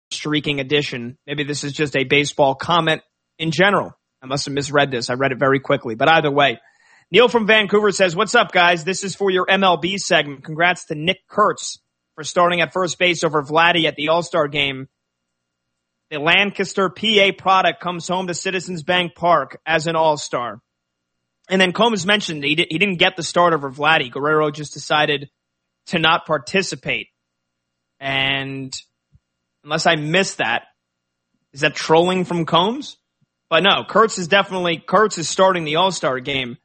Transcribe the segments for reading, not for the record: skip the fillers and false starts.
streaking addition. Maybe this is just a baseball comment in general. I must have misread this. I read it very quickly. But either way, Neil from Vancouver says, what's up, guys? This is for your MLB segment. Congrats to Nick Kurtz for starting at first base over Vladdy at the All-Star game. The Lancaster, PA product comes home to Citizens Bank Park as an All-Star. And then Combs mentioned he didn't get the start over Vladdy. Guerrero just decided to not participate. And unless I missed that, is that trolling from Combs? But no, Kurtz is starting the All-Star game.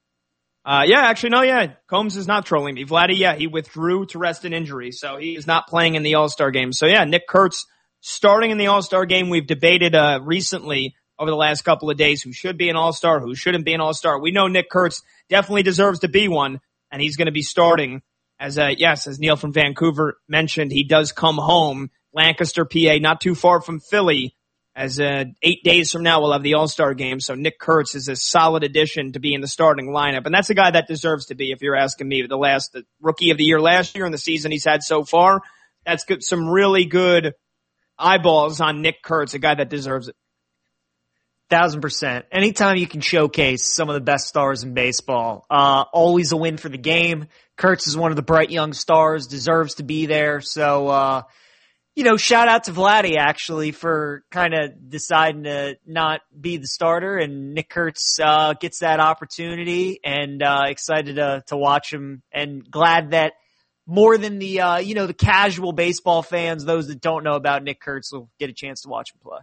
Combs is not trolling me. Vladdy, he withdrew to rest an injury, so he is not playing in the All-Star game. So yeah, Nick Kurtz starting in the All-Star game. We've debated recently over the last couple of days who should be an All-Star, who shouldn't be an All-Star. We know Nick Kurtz definitely deserves to be one, and he's going to be starting. As Neil from Vancouver mentioned, he does come home, Lancaster, PA, not too far from Philly. As 8 days from now, we'll have the All-Star game. So Nick Kurtz is a solid addition to be in the starting lineup. And that's a guy that deserves to be, if you're asking me, the rookie of the year last year and the season he's had so far. That's good, some really good eyeballs on Nick Kurtz, a guy that deserves it. 1,000%. Anytime you can showcase some of the best stars in baseball, always a win for the game. Kurtz is one of the bright young stars, deserves to be there. So, shout out to Vladdy actually for kind of deciding to not be the starter, and Nick Kurtz gets that opportunity, and excited to watch him, and glad that more than the the casual baseball fans, those that don't know about Nick Kurtz, will get a chance to watch him play.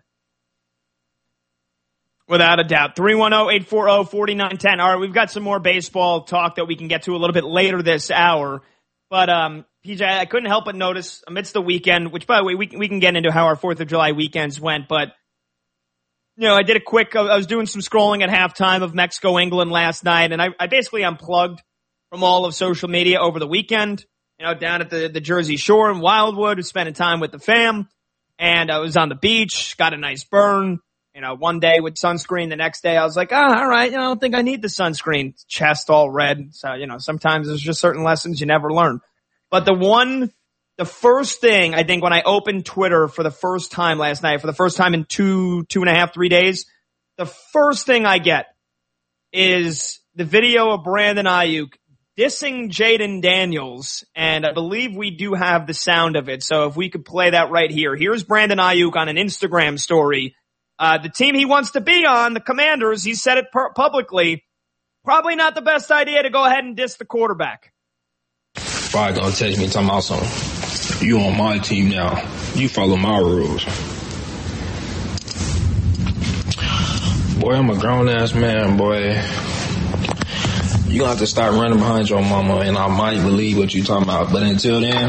Without a doubt. 310-840-4910. All right, we've got some more baseball talk that we can get to a little bit later this hour. But, PJ, I couldn't help but notice amidst the weekend, which, by the way, we can get into how our 4th of July weekends went. But, I did I was doing some scrolling at halftime of Mexico-England last night, and I basically unplugged from all of social media over the weekend, down at the Jersey Shore in Wildwood, spending time with the fam. And I was on the beach, got a nice burn. One day with sunscreen, the next day I was like, all right, I don't think I need the sunscreen. Chest all red. So, sometimes there's just certain lessons you never learn. But the first thing, I think, when I opened Twitter for the first time last night, for the first time in 2.5, 3 days, the first thing I get is the video of Brandon Ayuk dissing Jaden Daniels. And I believe we do have the sound of it. So if we could play that right here. Here's Brandon Ayuk on an Instagram story. The team he wants to be on, the Commanders, he said it publicly, probably not the best idea to go ahead and diss the quarterback. Probably gonna text me talking about something. You on my team now. You follow my rules. Boy, I'm a grown-ass man, boy. You gonna have to start running behind your mama, and I might believe what you talking about. But until then,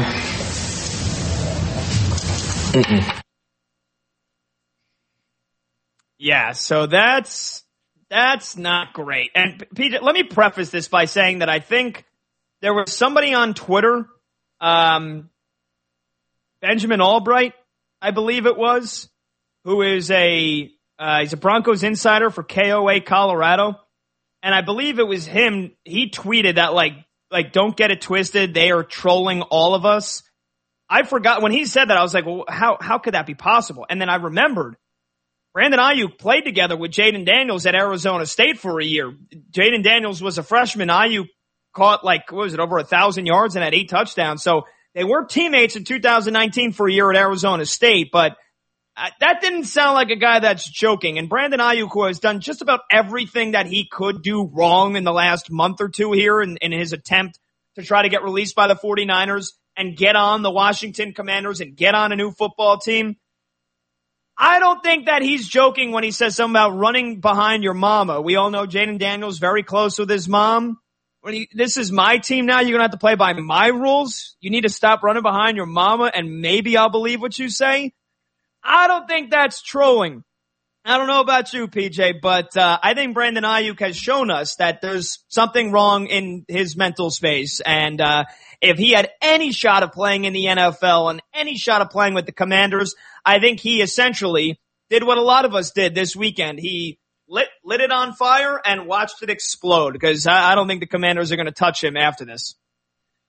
Yeah, so that's not great. And PJ, let me preface this by saying that I think there was somebody on Twitter, Benjamin Albright, I believe it was, who is he's a Broncos insider for KOA Colorado. And I believe it was him. He tweeted that like, don't get it twisted. They are trolling all of us. I forgot when he said that. I was like, well, how could that be possible? And then I remembered Brandon Ayuk played together with Jaden Daniels at Arizona State for a year. Jaden Daniels was a freshman. Ayuk caught over 1,000 yards and had 8 touchdowns. So they were teammates in 2019 for a year at Arizona State, but that didn't sound like a guy that's joking. And Brandon Ayuk, who has done just about everything that he could do wrong in the last month or two here in his attempt to try to get released by the 49ers and get on the Washington Commanders and get on a new football team. I don't think that he's joking when he says something about running behind your mama. We all know Jaden Daniels very close with his mom. This is my team now. You're going to have to play by my rules. You need to stop running behind your mama, and maybe I'll believe what you say. I don't think that's trolling. I don't know about you, PJ, but I think Brandon Ayuk has shown us that there's something wrong in his mental space. And if he had any shot of playing in the NFL and any shot of playing with the Commanders, I think he essentially did what a lot of us did this weekend. He lit it on fire and watched it explode, because I don't think the Commanders are going to touch him after this.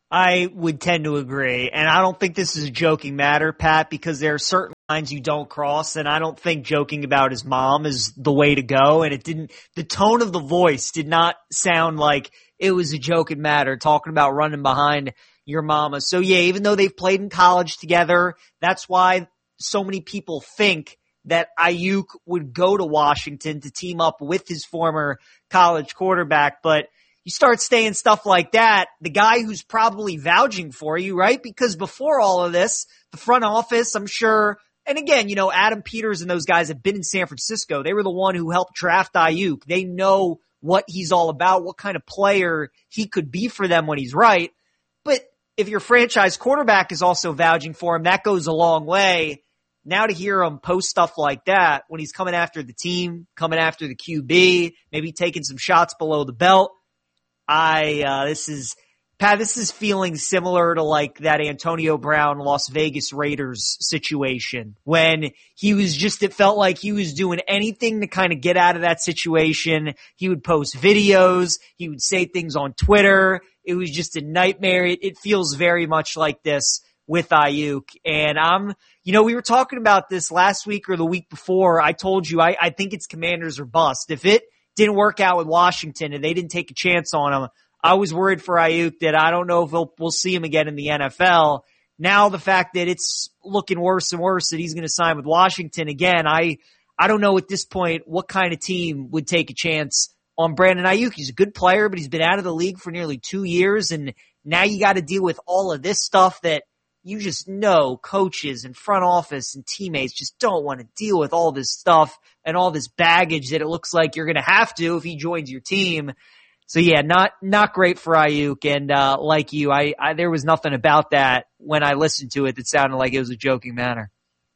I would tend to agree, and I don't think this is a joking matter, Pat, because there are certain lines you don't cross, and I don't think joking about his mom is the way to go, and the tone of the voice did not sound like it was a joking matter, talking about running behind your mama. So yeah, even though they've played in college together, that's why so many people think that Ayuk would go to Washington to team up with his former college quarterback, but you start saying stuff like that, the guy who's probably vouching for you, right? Because before all of this, the front office, I'm sure, and again, Adam Peters and those guys have been in San Francisco. They were the one who helped draft Ayuk. They know what he's all about, what kind of player he could be for them when he's right. But if your franchise quarterback is also vouching for him, that goes a long way. Now to hear him post stuff like that when he's coming after the team, coming after the QB, maybe taking some shots below the belt, this is feeling similar to like that Antonio Brown Las Vegas Raiders situation when it felt like he was doing anything to kind of get out of that situation. He would post videos. He would say things on Twitter. It was just a nightmare. It feels very much like this with Ayuk. And we were talking about this last week or the week before. I told you, I think it's Commanders or bust. If it didn't work out with Washington and they didn't take a chance on him, I was worried for Ayuk that I don't know if we'll see him again in the NFL. Now the fact that it's looking worse and worse that he's going to sign with Washington again, I don't know at this point what kind of team would take a chance on Brandon Ayuk. He's a good player, but he's been out of the league for nearly 2 years, and now you got to deal with all of this stuff that you just know coaches and front office and teammates just don't want to deal with all this stuff and all this baggage that it looks like you're going to have to if he joins your team. So yeah, not great for Ayuk. And, like you, there was nothing about that when I listened to it that sounded like it was a joking matter.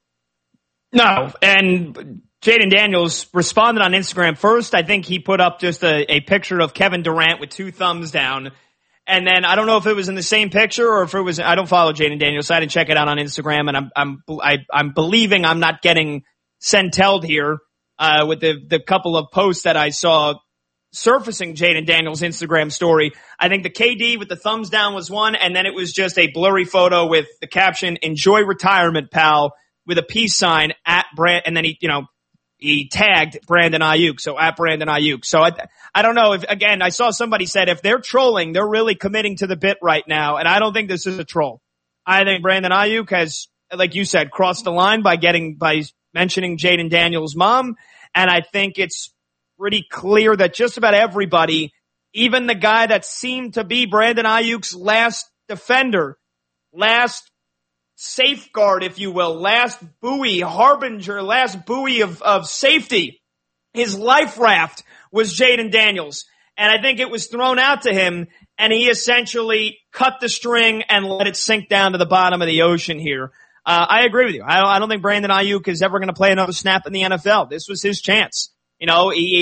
No. And Jaden Daniels responded on Instagram first. I think he put up just a picture of Kevin Durant with 2 thumbs down. And then I don't know if it was in the same picture or if it was, I don't follow Jaden Daniels, so I didn't check it out on Instagram, and I'm believing I'm not getting sentelled here, with the couple of posts that I saw surfacing Jaden Daniels' Instagram story. I think the KD with the thumbs down was one, and then it was just a blurry photo with the caption, "Enjoy retirement, pal," with a peace sign at Brand, and then he tagged Brandon Ayuk, so at Brandon Ayuk. So I don't know if, again, I saw somebody said if they're trolling, they're really committing to the bit right now, and I don't think this is a troll. I think Brandon Ayuk has, like you said, crossed the line by mentioning Jaden Daniels' mom, and I think it's pretty clear that just about everybody, even the guy that seemed to be Brandon Ayuk's last defender, last safeguard, if you will, last buoy, harbinger, last buoy of safety, his life raft was Jaden Daniels. And I think it was thrown out to him, and he essentially cut the string and let it sink down to the bottom of the ocean here. I agree with you. I don't think Brandon Ayuk is ever going to play another snap in the NFL. This was his chance. He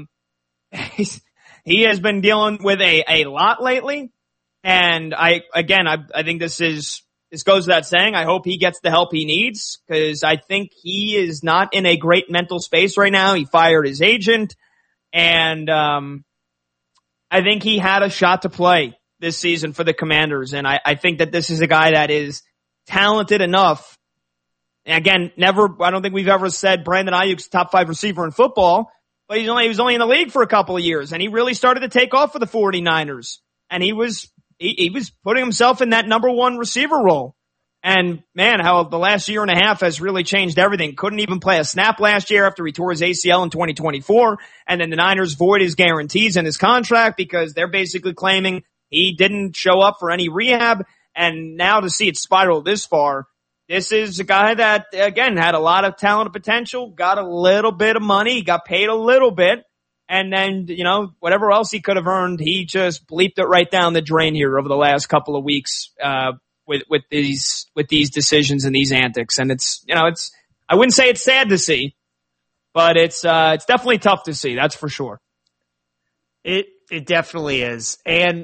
has been dealing with a lot lately. And I think this goes without saying. I hope he gets the help he needs, because I think he is not in a great mental space right now. He fired his agent, and I think he had a shot to play this season for the Commanders. And I think that this is a guy that is talented enough. And again, I don't think we've ever said Brandon Ayuk's top 5 receiver in football, but he was only in the league for a couple of years, and he really started to take off for the 49ers. And he was putting himself in that number 1 receiver role. And man, how the last year and a half has really changed everything. Couldn't even play a snap last year after he tore his ACL in 2024. And then the Niners void his guarantees in his contract because they're basically claiming he didn't show up for any rehab. And now to see it spiral this far, this is a guy that, again, had a lot of talent and potential, got a little bit of money, got paid a little bit. And then, whatever else he could have earned, he just bleeped it right down the drain here over the last couple of weeks, with these decisions and these antics. And I wouldn't say it's sad to see, but it's definitely tough to see. That's for sure. It definitely is. And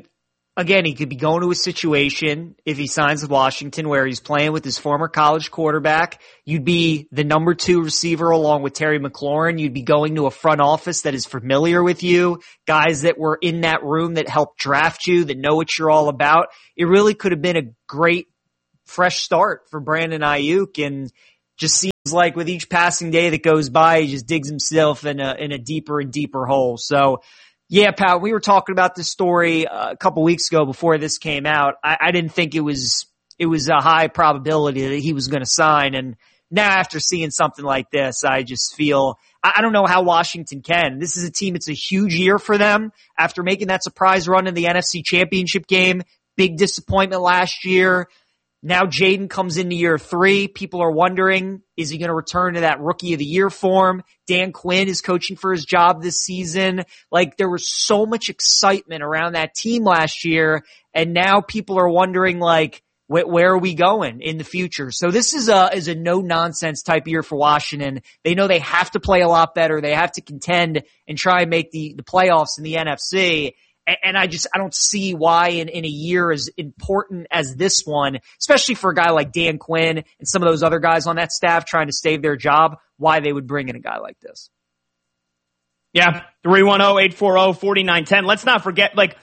again, he could be going to a situation if he signs with Washington where he's playing with his former college quarterback. You'd be the number 2 receiver along with Terry McLaurin. You'd be going to a front office that is familiar with you, guys that were in that room that helped draft you, that know what you're all about. It really could have been a great fresh start for Brandon Ayuk, and just seems like with each passing day that goes by, he just digs himself in a deeper and deeper hole. So, yeah, Pat, we were talking about this story a couple weeks ago before this came out. I didn't think it was a high probability that he was going to sign. And now after seeing something like this, I just feel, I don't know how Washington can. This is a team, it's a huge year for them after making that surprise run in the NFC Championship game. Big disappointment last year. Now Jaden comes into year 3. People are wondering, is he going to return to that rookie of the year form? Dan Quinn is coaching for his job this season. Like, there was so much excitement around that team last year, and now people are wondering, like, where are we going in the future? So this is a no-nonsense type year for Washington. They know they have to play a lot better. They have to contend and try and make the playoffs in the NFC. And I don't see why in a year as important as this one, especially for a guy like Dan Quinn and some of those other guys on that staff trying to save their job, why they would bring in a guy like this. Yeah, 310-840-4910. Let's not forget, like,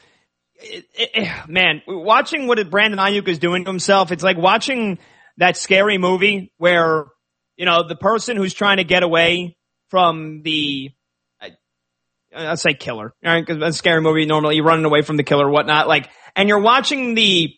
man, watching what Brandon Ayuk is doing to himself, it's like watching that scary movie where, you know, the person who's trying to get away from the, I'll say killer, all right? Because a scary movie, normally you're running away from the killer or whatnot. Like, and you're watching a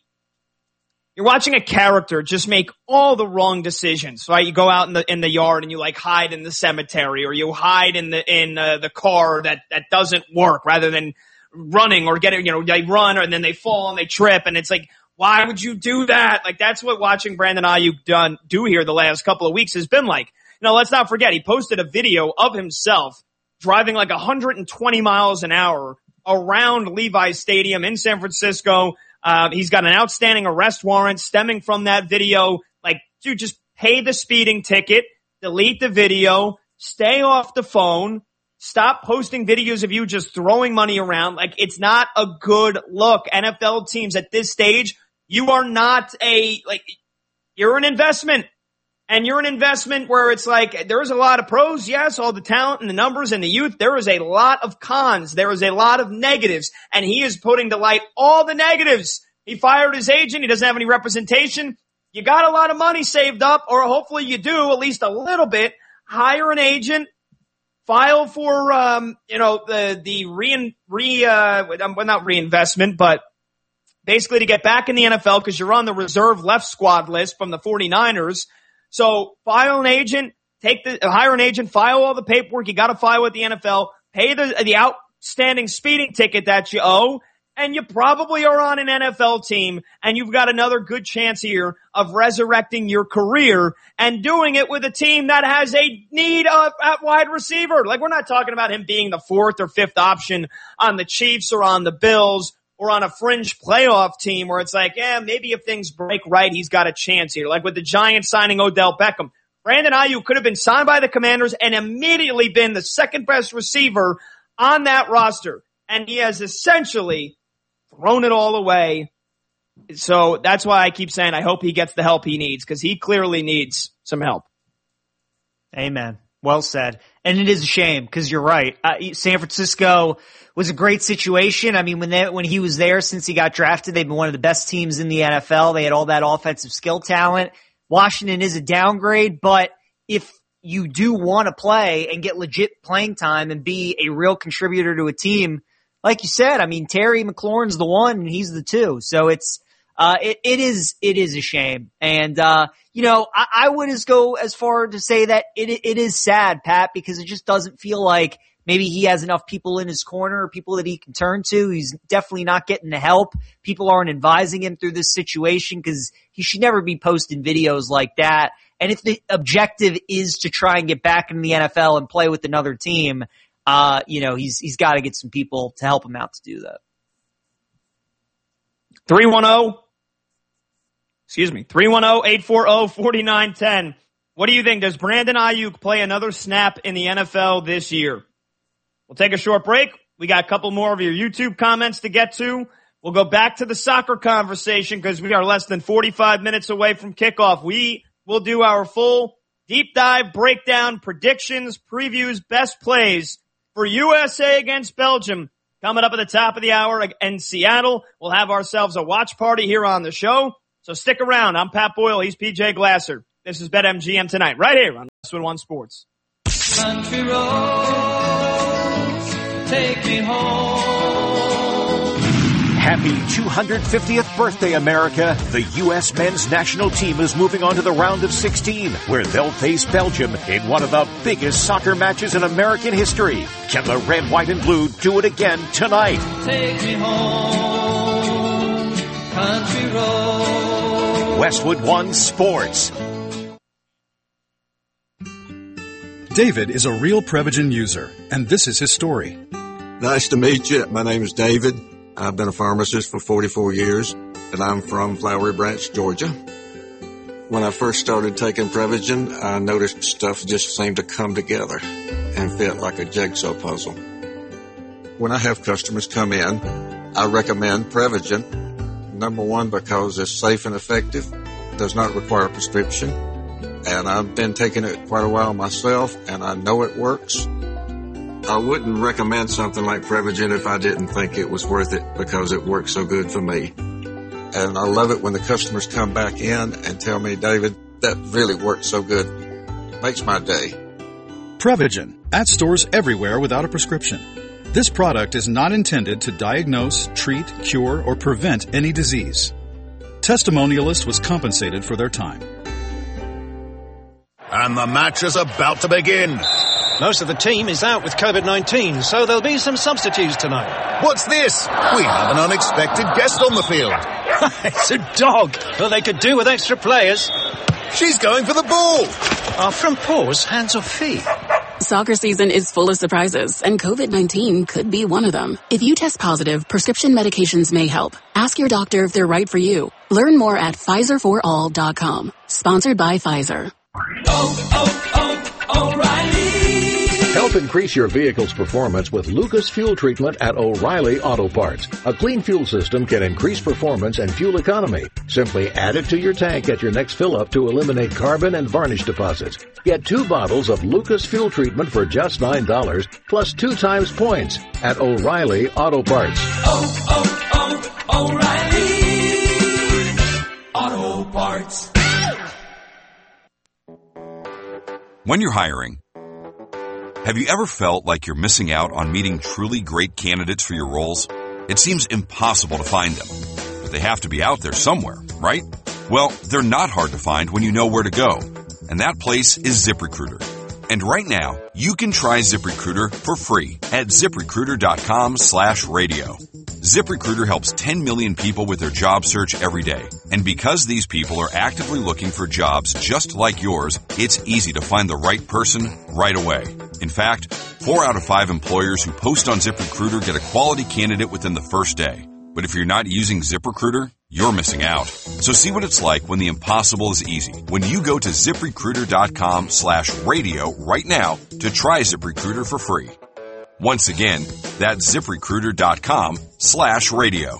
character just make all the wrong decisions, right? You go out in the yard and you like hide in the cemetery, or you hide in the car that doesn't work, rather than running or getting, you know, they run and then they fall and they trip, and it's like, why would you do that? Like, that's what watching Brandon Ayuk do here the last couple of weeks has been like. You know, let's not forget, he posted a video of himself driving like 120 miles an hour around Levi's Stadium in San Francisco. He's got an outstanding arrest warrant stemming from that video. Like, dude, just pay the speeding ticket, delete the video, stay off the phone, stop posting videos of you just throwing money around. Like, it's not a good look. NFL teams at this stage, you are not you're an investment. And you're an investment where it's like, there's a lot of pros, yes, all the talent and the numbers and the youth. There is a lot of cons. There is a lot of negatives. And he is putting to light all the negatives. He fired his agent. He doesn't have any representation. You got a lot of money saved up, or hopefully you do, at least a little bit. Hire an agent. File for, not reinvestment, but basically to get back in the NFL, because you're on the reserve left squad list from the 49ers. So file an agent, hire an agent, file all the paperwork you got to file with the NFL, pay the outstanding speeding ticket that you owe, and you probably are on an NFL team, and you've got another good chance here of resurrecting your career and doing it with a team that has a need at wide receiver. Like, we're not talking about him being the 4th or 5th option on the Chiefs or on the Bills or on a fringe playoff team where it's like, maybe if things break right, he's got a chance here. Like with the Giants signing Odell Beckham. Brandon Ayuk could have been signed by the Commanders and immediately been the second best receiver on that roster. And he has essentially thrown it all away. So that's why I keep saying I hope he gets the help he needs, because he clearly needs some help. Amen. Well said. And it is a shame, because you're right. San Francisco was a great situation. I mean, when he was there, since he got drafted, they've been one of the best teams in the NFL. They had all that offensive skill talent. Washington is a downgrade, but if you do want to play and get legit playing time and be a real contributor to a team, like you said, I mean, Terry McLaurin's the 1 and he's the 2. So it is a shame. And, I would just go as far to say that it is sad, Pat, because it just doesn't feel like maybe he has enough people in his corner, people that he can turn to. He's definitely not getting the help. People aren't advising him through this situation, because he should never be posting videos like that. And if the objective is to try and get back into the NFL and play with another team, he's got to get some people to help him out to do that. 310-840-4910. What do you think? Does Brandon Ayuk play another snap in the NFL this year? We'll take a short break. We got a couple more of your YouTube comments to get to. We'll go back to the soccer conversation because we are less than 45 minutes away from kickoff. We will do our full deep dive, breakdown, predictions, previews, best plays for USA against Belgium coming up at the top of the hour in Seattle. We'll have ourselves a watch party here on the show. So stick around. I'm Pat Boyle. He's PJ Glasser. This is BetMGM Tonight right here on Westwood One Sports. Country roads, take me home. Happy 250th birthday, America. The U.S. men's national team is moving on to the round of 16, where they'll face Belgium in one of the biggest soccer matches in American history. Can the red, white, and blue do it again tonight? Take me home, country road. Westwood One Sports. David is a real Prevagen user, and this is his story. Nice to meet you. My name is David. I've been a pharmacist for 44 years, and I'm from Flowery Branch, Georgia. When I first started taking Prevagen, I noticed stuff just seemed to come together and fit like a jigsaw puzzle. When I have customers come in, I recommend Prevagen. Number one, because it's safe and effective, does not require a prescription, and I've been taking it quite a while myself, and I know it works. I wouldn't recommend something like Prevagen if I didn't think it was worth it because it works so good for me. And I love it when the customers come back in and tell me, David, that really worked so good. Makes my day. Prevagen, at stores everywhere without a prescription. This product is not intended to diagnose, treat, cure, or prevent any disease. Testimonialist was compensated for their time. And the match is about to begin. Most of the team is out with COVID-19, so there'll be some substitutes tonight. What's this? We have an unexpected guest on the field. It's a dog. Well, they could do with extra players. She's going for the ball. Are front paws hands or feet? Soccer season is full of surprises, and COVID-19 could be one of them. If you test positive, prescription medications may help. Ask your doctor if they're right for you. Learn more at PfizerForAll.com. Sponsored by Pfizer. O'Reilly. Help increase your vehicle's performance with Lucas Fuel Treatment at O'Reilly Auto Parts. A clean fuel system can increase performance and fuel economy. Simply add it to your tank at your next fill-up to eliminate carbon and varnish deposits. Get 2 bottles of Lucas Fuel Treatment for just $9, plus 2 times points at O'Reilly Auto Parts. O'Reilly Auto Parts. When you're hiring, have you ever felt like you're missing out on meeting truly great candidates for your roles? It seems impossible to find them, but they have to be out there somewhere, right? Well, they're not hard to find when you know where to go, and that place is ZipRecruiter. And right now, you can try ZipRecruiter for free at ZipRecruiter.com/radio. ZipRecruiter helps 10 million people with their job search every day. And because these people are actively looking for jobs just like yours, it's easy to find the right person right away. In fact, 4 out of 5 employers who post on ZipRecruiter get a quality candidate within the first day. But if you're not using ZipRecruiter, you're missing out. So see what it's like when the impossible is easy. When you go to ZipRecruiter.com/radio right now to try ZipRecruiter for free. Once again, that's ZipRecruiter.com/radio.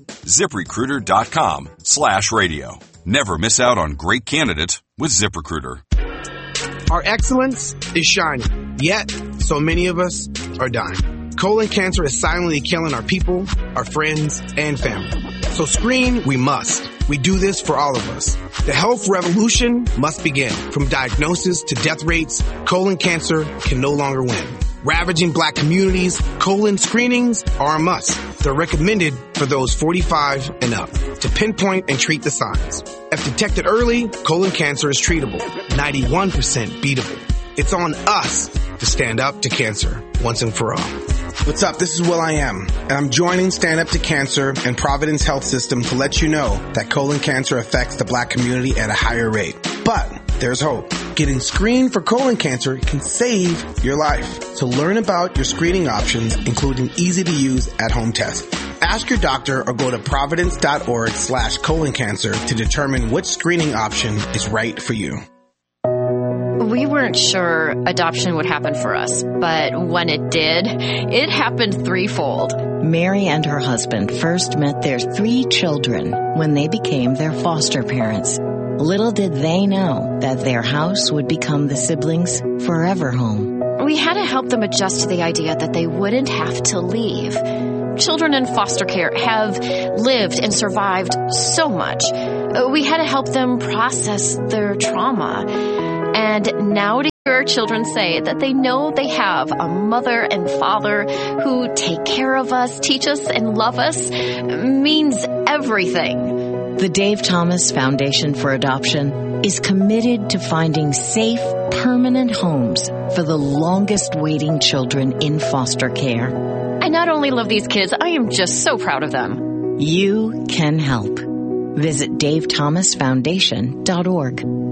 ZipRecruiter.com/radio. Never miss out on great candidates with ZipRecruiter. Our excellence is shining, yet so many of us are dying. Colon cancer is silently killing our people, our friends, and family. So screen we must. We do this for all of us. The health revolution must begin. From diagnosis to death rates, colon cancer can no longer win. Ravaging black communities, colon screenings are a must. They're recommended for those 45 and up to pinpoint and treat the signs. If detected early, colon cancer is treatable, 91% beatable. It's on us to stand up to cancer once and for all. What's up? This is Will I Am, and I'm joining Stand Up to Cancer and Providence Health System to let you know that colon cancer affects the black community at a higher rate. But there's hope. Getting screened for colon cancer can save your life. So learn about your screening options, including easy-to-use at-home tests. Ask your doctor or go to providence.org/colon cancer to determine which screening option is right for you. We weren't sure adoption would happen for us, but when it did, it happened threefold. Mary and her husband first met their 3 children when they became their foster parents. Little did they know that their house would become the siblings' forever home. We had to help them adjust to the idea that they wouldn't have to leave. Children in foster care have lived and survived so much. We had to help them process their trauma. And now to hear our children say that they know they have a mother and father who take care of us, teach us, and love us means everything. The Dave Thomas Foundation for Adoption is committed to finding safe, permanent homes for the longest waiting children in foster care. I not only love these kids, I am just so proud of them. You can help. Visit DaveThomasFoundation.org.